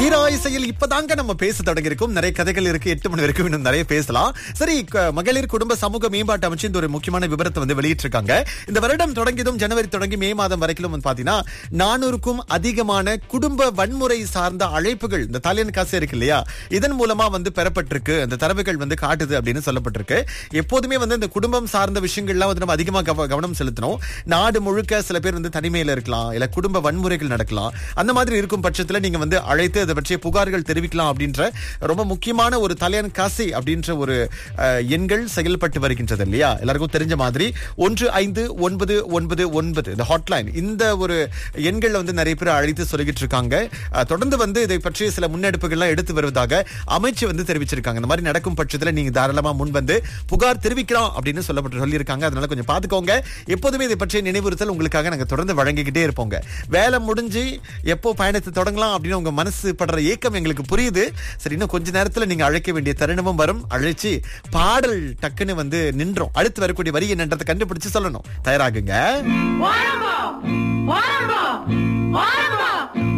தீராயிசையில் இப்பதாங்க நம்ம பேச தொடங்கி இருக்கோம். நிறைய கதைகள் இருக்கு. 8 மணி வரைக்கும் இன்னும் நிறைய பேசலாம். சரி, மகளிர் குடும்ப சமூக மேம்பாட்டு அமைச்சு இந்த ஒரு முக்கியமான விவரத்தை வந்து வெளியிட்டிருக்காங்க. இந்த வருடம் தொடங்கியதும் ஜனவரி தொடங்கி மே மாதம் வரைக்கும் வந்து பாத்தீங்கன்னா 400க்கும் அதிகமான குடும்ப வன்முறை சார்ந்த அழைப்புகள் இந்த தாலியன் காசு இருக்கு இல்லையா, இதன் மூலமா வந்து பெறப்பட்டிருக்கு. அந்த தரவுகள் வந்து காட்டுது அப்படின்னு சொல்லப்பட்டிருக்கு. எப்போதுமே வந்து இந்த குடும்பம் சார்ந்த விஷயங்கள்லாம் வந்து நம்ம அதிகமா கவனம் செலுத்தணும். நாடு முழுக்க சில பேர் வந்து தனிமையில இருக்கலாம், இல்ல குடும்ப வன்முறைகள் நடக்கலாம். அந்த மாதிரி இருக்கும் பட்சத்துல நீங்க வந்து அழைத்து அதை பற்றிய புகார்கள் தெரிவிக்கலாம் அப்படின்ற ரொம்ப முக்கியமான ஒரு தாலியன் காசி அப்படின்ற ஒரு எண்கள் செயல்பட்டு வருகின்றது இல்லையா. எல்லாருக்கும் தெரிஞ்ச மாதிரி 1599 இந்த ஹாட்லைன், இந்த ஒரு எண்கள் வந்து நிறைய பேர் அழைத்து சொல்லிக்கிட்டு இருக்காங்க. தொடர்ந்து வந்து இதை பற்றிய சில முன்னெடுப்புகள்லாம் எடுத்து வருவதாக அமைச்சு வந்து தெரிவிச்சிருக்காங்க. இந்த மாதிரி நடக்கும் பட்சத்துல நீங்க தாராளமா முன் வந்து புகார் தெரிவிக்கலாம் அப்படின்னு சொல்லியிருக்காங்க. அதனால கொஞ்சம் பாத்துக்கோங்க. எப்போதுமே இதை பற்றிய நினைவுறுத்தல் உங்களுக்காக நாங்க தொடர்ந்து வழங்கிக்கிட்டே இருப்போங்க. வேலை முடிஞ்சு எப்போ பயணத்தை தொடங்கலாம் அப்படின்னு உங்க மனசு படுற ஏக்கம் எங்களுக்கு புரியுது. சரி, இன்னும் கொஞ்ச நேரத்துல நீங்க அழைக்க வேண்டிய தருணமும் வரும். அழைச்சு பாடல் டக்குன்னு வந்து நின்றோம். அடுத்து வரக்கூடிய வரி என்னன்றதை கண்டுபிடிச்சு சொல்லணும். தயாராகுங்க.